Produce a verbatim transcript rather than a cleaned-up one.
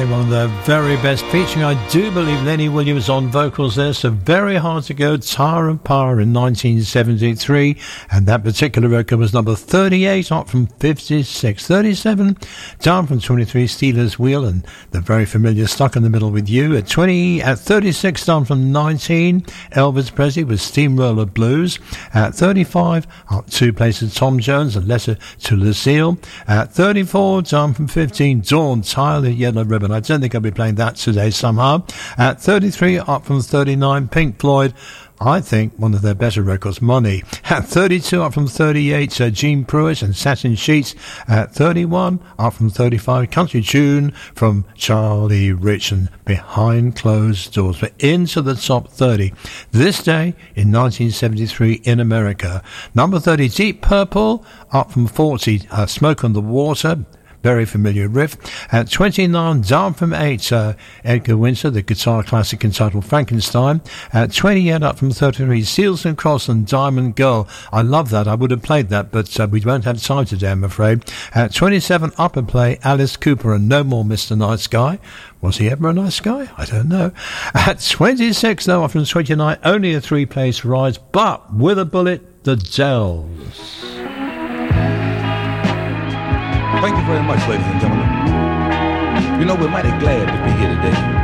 playing one of their very best, featuring, I do believe, Lenny Williams on vocals there, so very hard to go. Tower of Power in nineteen seventy-three, and that particular record was number thirty-eight, up from fifty-six. thirty-seven, down from twenty-three, Steelers Wheel, and the very familiar Stuck in the Middle with You. At twenty, at thirty-six, down from nineteen, Elvis Presley with Steamroller Blues. At thirty-five, up two places, Tom Jones, A Letter to Lucille. At thirty-four, down from fifteen, Dawn, Tyler, Yellow Ribbon. I don't think I'll be playing that today somehow. At thirty-three, up from thirty-nine, Pink Floyd, I think one of their better records, Money. At thirty-two, up from thirty-eight, uh, Gene Pruitt and Satin Sheets. At thirty-one, up from thirty-five, Country Tune from Charlie Rich and Behind Closed Doors. But into the top thirty. This day in nineteen seventy-three in America. Number thirty, Deep Purple, up from forty, uh, Smoke on the Water. Very familiar riff. At twenty-nine, down from eight, uh, Edgar Winter, the guitar classic entitled Frankenstein. At twenty-eight, up from thirty-three, Seals and Cross and Diamond Girl. I love that. I would have played that, but uh, we won't have time today, I'm afraid. At twenty-seven, up and play Alice Cooper and No More Mister Nice Guy. Was he ever a nice guy? I don't know. At twenty-six, though, up from twenty-nine, only a three-place rise, but with a bullet, the Dells. Thank you very much, ladies and gentlemen. You know, we're mighty glad to be here today.